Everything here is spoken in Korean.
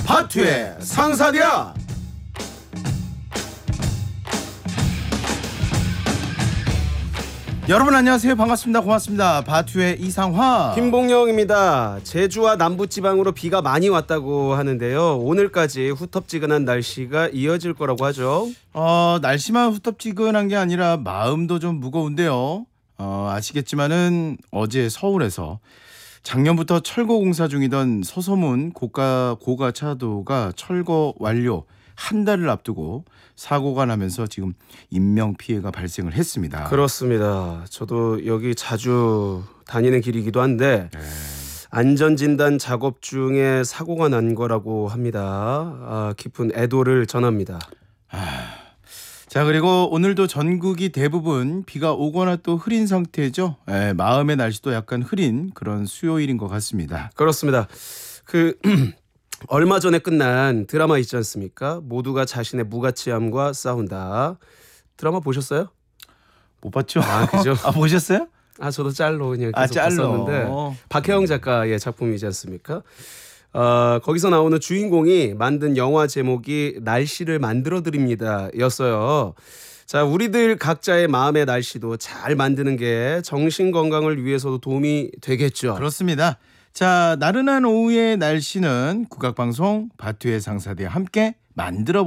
바투의 상사디아. 여러분 안녕하세요. 반갑습니다. 고맙습니다. 바투의 이상화 김봉영입니다. 제주와 남부지방으로 비가 많이 왔다고 하는데요. 오늘까지 후텁지근한 날씨가 이어질 거라고 하죠. 날씨만 후텁지근한 게 아니라 마음도 좀 무거운데요. 아시겠지만은 어제 서울에서 작년부터 철거 공사 중이던 서소문 고가차도가 철거 완료 한 달을 앞두고 사고가 나면서 지금 인명피해가 발생을 했습니다. 그렇습니다. 저도 여기 자주 다니는 길이기도 한데 안전진단 작업 중에 사고가 난 거라고 합니다. 깊은 애도를 전합니다. 자, 그리고 오늘도 전국이 대부분 비가 오거나 또 흐린 상태죠. 마음의 날씨도 약간 흐린 그런 수요일인 것 같습니다. 그렇습니다. 얼마 전에 끝난 드라마 있지 않습니까? 모두가 자신의 무가치함과 싸운다. 드라마 보셨어요? 못 봤죠? 그죠? 보셨어요? 저도 짤로 그냥 계속 봤었는데 박혜영 작가의 작품이지 않습니까? 거기서 나오는 주인공이 만든 영화 제목이 날씨를 만들어 드립니다 였어요. 자, 우리들 각자의 마음의 날씨도 잘 만드는 게 정신 건강을 위해서도 도움이 되겠죠. 그렇습니다. 자, 나른한 오후의 날씨는 국악방송 바투의 상사대와 함께 만들어